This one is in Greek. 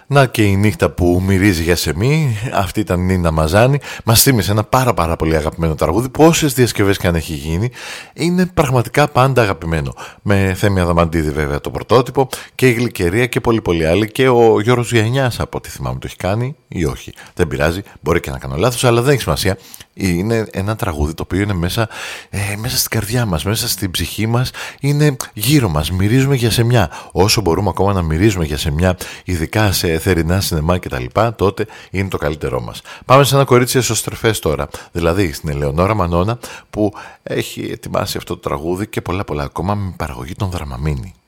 Να και η νύχτα που μυρίζει για σεμί. Αυτή ήταν η Νίνα Μαζάνη. Μας θύμισε ένα πάρα πολύ αγαπημένο τραγούδι. Πόσες διασκευές και αν έχει γίνει, είναι πραγματικά πάντα αγαπημένο. Με Θέμη Αδαμαντίδη βέβαια το πρωτότυπο, και η Γλυκερία και πολύ άλλοι. Και ο Γιώργος Γιαννιάς, από ό,τι θυμάμαι, το έχει κάνει ή όχι. Δεν πειράζει, μπορεί και να κάνω λάθος, αλλά δεν έχει σημασία. Είναι ένα τραγούδι το οποίο είναι μέσα στην καρδιά μας, μέσα στην ψυχή μας, είναι γύρω μας. Μυρίζουμε για σεμιά. Όσο μπορούμε ακόμα να μυρίζουμε για σεμιά, ειδικά σε θερινά σινεμά κτλ., τότε είναι το καλύτερό μας. Πάμε σε ένα κορίτσι εσωστρεφές τώρα, δηλαδή στην Ελεονόρα Μανώνα, που έχει ετοιμάσει αυτό το τραγούδι και πολλά ακόμα με παραγωγή των Δραμαμίνη.